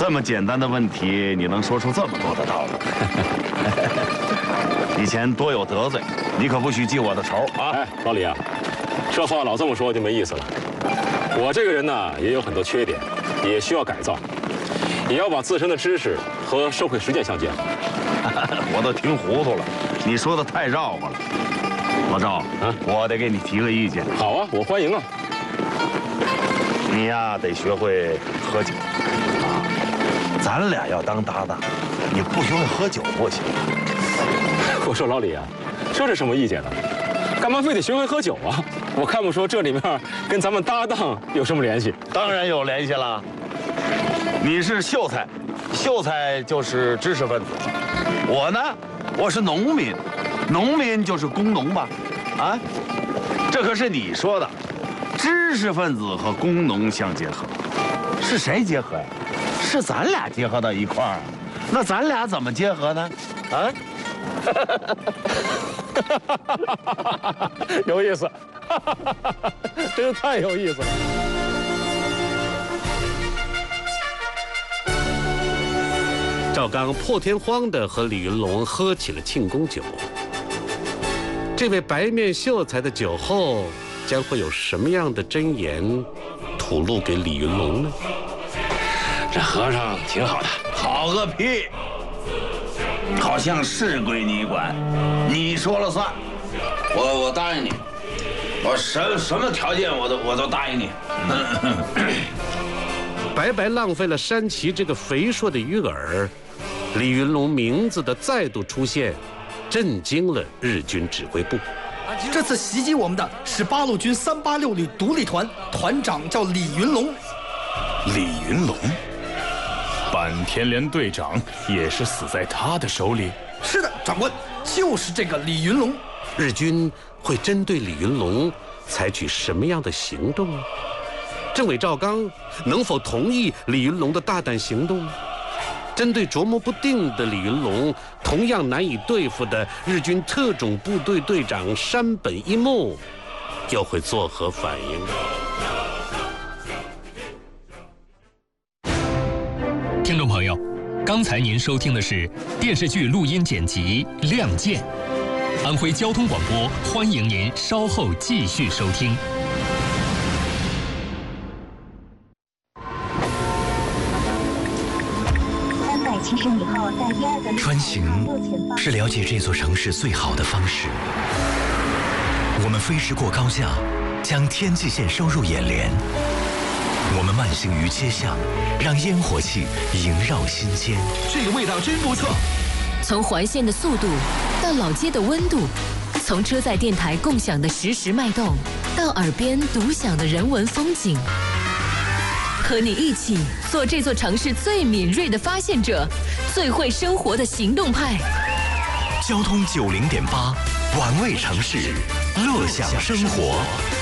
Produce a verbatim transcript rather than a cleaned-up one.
这么简单的问题，你能说出这么多的道理？以前多有得罪，你可不许记我的仇啊！ 哎，老李啊，这话老这么说就没意思了。我这个人呢，也有很多缺点，也需要改造，也要把自身的知识和社会实践相结合。 我都听糊涂了，你说的太绕乎了。老赵，啊，我得给你提个意见。 好啊，我欢迎啊。 你呀，得学会喝酒啊！咱俩要当搭档，你不学会喝酒不行。 我说老李啊，这是什么意见呢？干嘛非得学会喝酒啊？我看不出这里面跟咱们搭档有什么联系。 当然有联系了。你是秀才，秀才就是知识分子。我呢，我是农民，农民就是工农吧？啊，这可是你说的，知识分子和工农相结合，是谁结合呀？是咱俩结合到一块儿。那咱俩怎么结合呢？啊？ 有意思，真是太有意思了。 赵刚破天荒地和李云龙喝起了庆功酒。这位白面秀才的酒后将会有什么样的真言吐露给李云龙呢？ 这和尚挺好的，好个屁！好像是归你管，你说了算。我我答应你，我什什么条件我都我都答应你。 白白浪费了山崎这个肥硕的鱼饵，李云龙名字的再度出现，震惊了日军指挥部。 这次袭击我们的是八路军三八六旅独立团，团长叫李云龙。 李云龙，坂田连队长也是死在他的手里。 是的，长官，就是这个李云龙。 日军会针对李云龙采取什么样的行动呢？政委赵刚能否同意李云龙的大胆行动？针对琢磨不定的李云龙，同样难以对付的日军特种部队队长山本一木，又会作何反应呢？听众朋友，刚才您收听的是电视剧录音剪辑《亮剑》，安徽交通广播欢迎您稍后继续收听。 穿行是了解这座城市最好的方式。我们飞驰过高架，将天际线收入眼帘。我们慢行于街巷，让烟火气萦绕心间。 这个味道真不错。 从环线的速度到老街的温度，从车载电台共享的实时脉动，到耳边独享的人文风景。和你一起做这座城市最敏锐的发现者，最会生活的行动派。 交通九零点八，玩味城市，乐享生活。